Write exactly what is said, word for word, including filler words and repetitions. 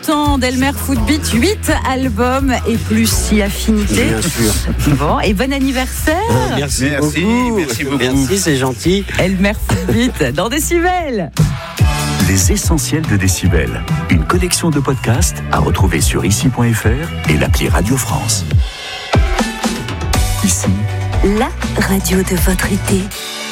ans d'Elmer Footbeat, huit albums et plus si affinité. Bien sûr. Bon, et bon anniversaire. Euh, merci, Merci, beaucoup. merci beaucoup. Merci, c'est gentil. Elmer Footbeat dans Décibel. Les essentiels de Décibel. Une collection de podcasts à retrouver sur ici point f r et l'appli Radio France. Ici, la radio de votre été.